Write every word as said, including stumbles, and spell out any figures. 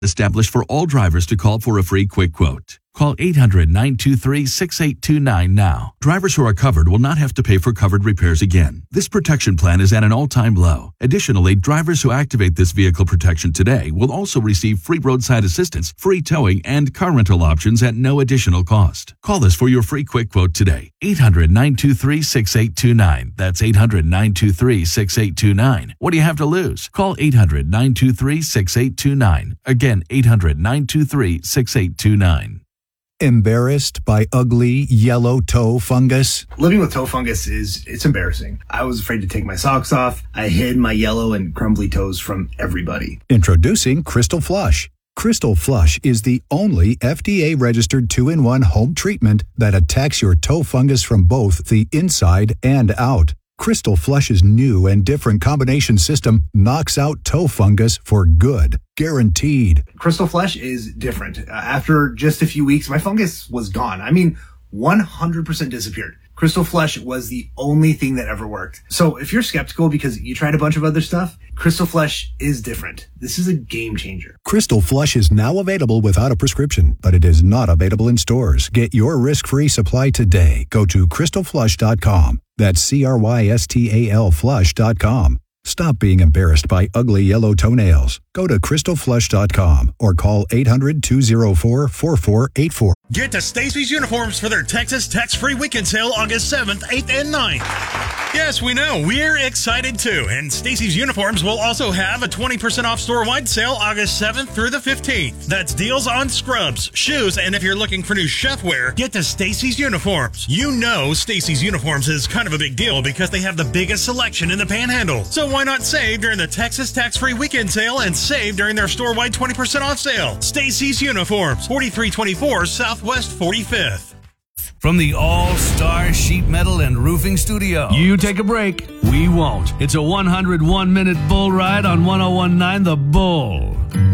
Established for all drivers to call for a free quick quote. Call eight hundred, nine two three, six eight two nine now. Drivers who are covered will not have to pay for covered repairs again. This protection plan is at an all-time low. Additionally, drivers who activate this vehicle protection today will also receive free roadside assistance, free towing, and car rental options at no additional cost. Call us for your free quick quote today. eight hundred, nine two three, six eight two nine. That's eight hundred, nine two three, six eight two nine. What do you have to lose? Call eight hundred, nine two three, six eight two nine. Again, eight hundred, nine two three, six eight two nine. Embarrassed by ugly yellow toe fungus? Living with toe fungus is, it's embarrassing. I was afraid to take my socks off. I hid my yellow and crumbly toes from everybody. Introducing Crystal Flush. Crystal Flush is the only F D A-registered two in one home treatment that attacks your toe fungus from both the inside and out. Crystal Flush's new and different combination system knocks out toe fungus for good. Guaranteed. Crystal Flush is different. Uh, after just a few weeks, my fungus was gone. I mean, one hundred percent disappeared. Crystal Flush was the only thing that ever worked. So if you're skeptical because you tried a bunch of other stuff, Crystal Flush is different. This is a game changer. Crystal Flush is now available without a prescription, but it is not available in stores. Get your risk-free supply today. Go to crystal flush dot com. That's C R Y S T A L flush dot com. Stop being embarrassed by ugly yellow toenails. Go to crystal flush dot com or call eight hundred, two oh four, four four eight four. Get to Stacy's Uniforms for their Texas Tax-Free Weekend Sale August seventh, eighth, and ninth. Yes, we know, we're excited too, and Stacy's Uniforms will also have a twenty percent off store-wide sale August seventh through the fifteenth. That's deals on scrubs, shoes, and if you're looking for new chef wear, get to Stacy's Uniforms. You know Stacy's Uniforms is kind of a big deal because they have the biggest selection in the Panhandle. So why not save during the Texas Tax-Free Weekend Sale and save during their store-wide twenty percent off sale? Stacy's Uniforms, forty-three twenty-four Southwest forty-fifth. From the All-Star Sheet Metal and Roofing Studio. You take a break, we won't. It's a one hundred one minute bull ride on one oh one point nine The Bull.